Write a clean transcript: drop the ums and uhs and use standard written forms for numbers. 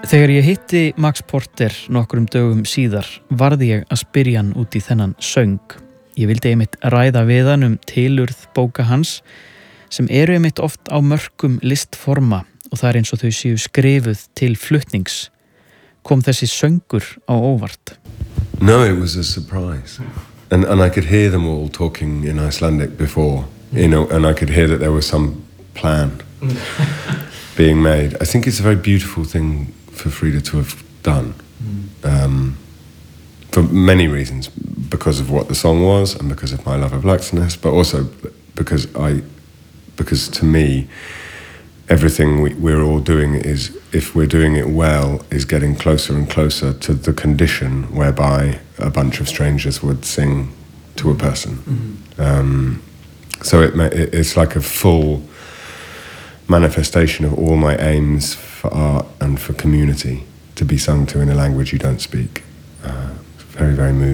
Þegar ég hitti Max Porter nokkrum dögum síðar varði ég að spyrja hann út í þennan söng. Ég vildi einmitt ræða við hann tilurð bóka hans sem eru einmitt oft á mörkum listforma og það eins og þau séu skrifuð til flutnings. Kom þessi söngur á óvart? No, it was a surprise. And I could hear them all talking in Icelandic before, you know, and I could hear that there was some plan being made. I think it's a very beautiful thing for Frida to have done, for many reasons, because of what the song was and because of my love of Laxness, but also because to me, everything we're all doing is, if we're doing it well, is getting closer and closer to the condition whereby a bunch of strangers would sing to a person. So it's like a full manifestation of all my aims for art and for community to be sung to in a language you don't speak. Very, very moving.